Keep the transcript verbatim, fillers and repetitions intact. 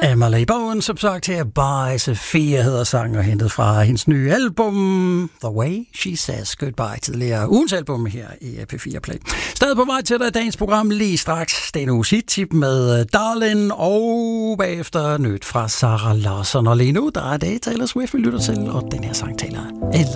Emily Bowen, som sagt her, Bye Sophia hedder sang og hentet fra hendes nye album The Way She Says Goodbye, tidligere ugens album her i P fire Play. Stadig på vej til dig i dagens program lige straks. Den uges hit-tip med Darlin, og bagefter nyt fra Sarah Larsson. Og lige nu, der er det Taylor Swift, vi lytter til, og den her sang taler